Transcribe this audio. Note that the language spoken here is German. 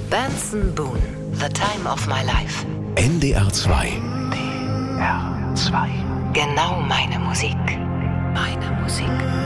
Benson Boone, The Time of My Life. NDR 2. NDR 2. Genau meine Musik. Meine Musik.